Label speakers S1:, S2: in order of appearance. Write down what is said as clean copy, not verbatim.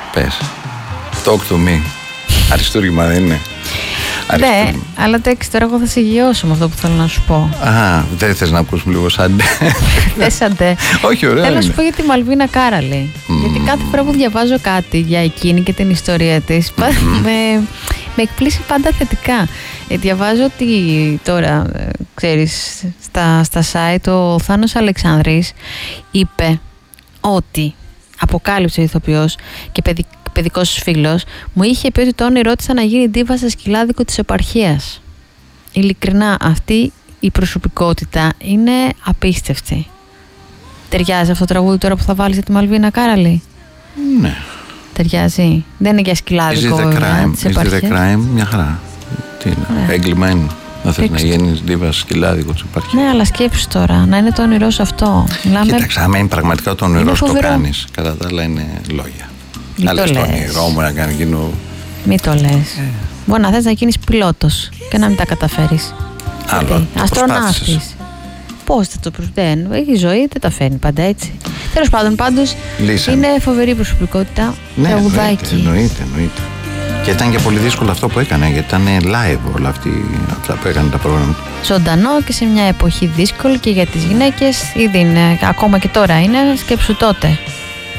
S1: Πες. Talk to me. Αριστούργημα δεν είναι?
S2: Ναι, αλλά τέξει τώρα εγώ θα σε γιώσω με αυτό που θέλω να σου πω.
S1: Α, δεν θες να ακούσουμε λίγο σαντέ?
S2: Δεν σαντέ.
S1: Όχι, ωραία.
S2: Θέλω να σου πω για τη Μαλβίνα Κάραλη. Γιατί κάθε φορά που διαβάζω κάτι για εκείνη και την ιστορία της, με εκπλήσει πάντα θετικά. Διαβάζω ότι τώρα, ξέρεις, στα site ο Θάνος Αλεξανδρής είπε ότι αποκάλυψε ο ηθοποιός και παιδικός φίλος, μου είχε πει ότι το όνειρό της να γίνει ντίβα στα σκυλάδικο της επαρχίας. Ειλικρινά, αυτή η προσωπικότητα είναι απίστευτη. Ταιριάζει αυτό το τραγούδι τώρα που θα βάλεις για τη Μαλβίνα Κάραλη?
S1: Ναι.
S2: Ταιριάζει. Δεν είναι για σκυλάδικο της επαρχίας.
S1: Is it a crime? Μια χαρά. Τι είναι, έγκλημα είναι. Να θες να γίνεις ντίβα σκυλάδικο της επαρχίας.
S2: Ναι, αλλά σκέψου τώρα, να είναι το όνειρό σου αυτό.
S1: Κοίταξε, άμα είναι πραγματικά το όνειρό σου το κάνεις. Κατά τα άλλα είναι λόγια. Αλλά στο όνειρό μου να κάνει γίνω.
S2: Μην το λες. Μπορεί να θες να γίνεις πιλότος και να μην τα καταφέρεις.
S1: Άλλο.
S2: Αστροναύτης. Πώς θα το προσφέρει? Η ζωή δεν τα φέρνει πάντα έτσι. Τέλος πάντων, πάντως είναι φοβερή προσωπικότητα.
S1: Ναι, εννοείται. Και ήταν και πολύ δύσκολο αυτό που έκανε, γιατί ήταν live όλα αυτά που έκανε τα πρόγραμματα.
S2: Ζωντανό και σε μια εποχή δύσκολη και για τις γυναίκες. Ήδη είναι, ακόμα και τώρα είναι, σκέψου τότε.